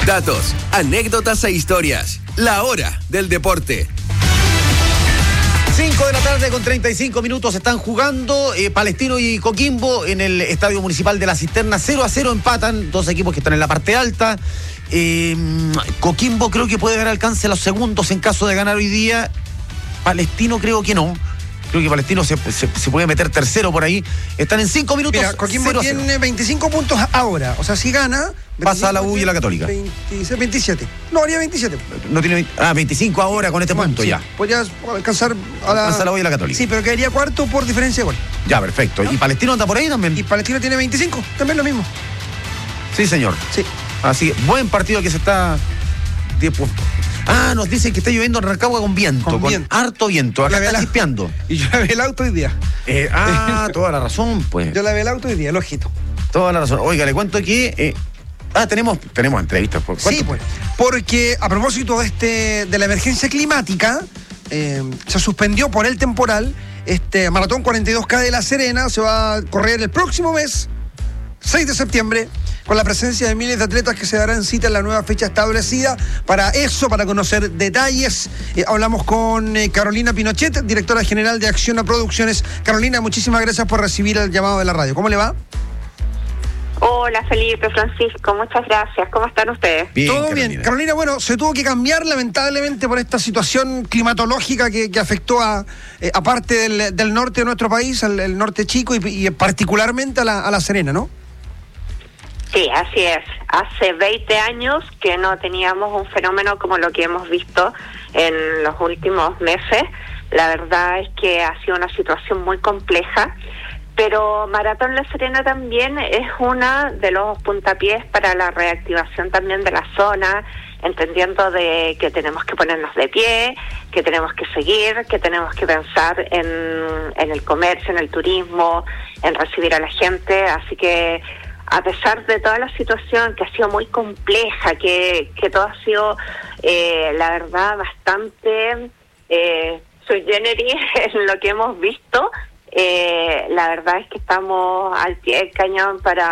Datos, anécdotas e historias. La hora del deporte. 5 de la tarde con 35 minutos están jugando Palestino y Coquimbo en el Estadio Municipal de La Cisterna. 0-0 empatan, dos equipos que están en la parte alta. Coquimbo creo que puede dar alcance a los segundos en caso de ganar hoy día. Palestino creo que no. Creo que Palestino se puede meter tercero por ahí. Están en 5 minutos. Mira, Coquimbo 0-0. tiene 25 puntos ahora. O sea, si gana... Pasa a la U y a la Católica. 27. No, haría 27. No tiene 25 ahora con este punto sí, ya. Podría alcanzar a la U y a la Católica. Sí, pero quedaría cuarto por diferencia de gol. Ya, perfecto. ¿No? ¿Y Palestino anda por ahí también? Y Palestino tiene 25, también lo mismo. Sí, señor. Sí. Así, buen partido que se está... nos dicen que está lloviendo en Rancagua con viento, con harto viento. Acá está chispeando. Y yo lavé el auto hoy día. Toda la razón, pues. Yo lavé el auto hoy día, el ojito. Toda la razón. Oiga, le cuento que... tenemos entrevistas. Sí, pues. Porque a propósito de la emergencia climática, se suspendió por el temporal este Maratón 42K de La Serena. Se va a correr el próximo mes, 6 de septiembre, con la presencia de miles de atletas que se darán cita en la nueva fecha establecida. Para conocer detalles, hablamos con Carolina Pinochet, directora general de Acciona Producciones. Carolina, muchísimas gracias por recibir el llamado de la radio. ¿Cómo le va? Hola Felipe, Francisco, muchas gracias. ¿Cómo están ustedes? Bien, todo bien. Carolina, bueno, se tuvo que cambiar lamentablemente por esta situación climatológica que afectó a parte del norte de nuestro país, el norte chico y particularmente a la Serena, ¿no? Sí, así es. Hace 20 años que no teníamos un fenómeno como lo que hemos visto en los últimos meses. La verdad es que ha sido una situación muy compleja. Pero Maratón La Serena también es una de los puntapiés para la reactivación también de la zona, entendiendo de que tenemos que ponernos de pie, que tenemos que seguir, que tenemos que pensar en el comercio, en el turismo, en recibir a la gente. Así que a pesar de toda la situación que ha sido muy compleja, que todo ha sido, la verdad, bastante sui generis en lo que hemos visto, la verdad es que estamos al pie del cañón para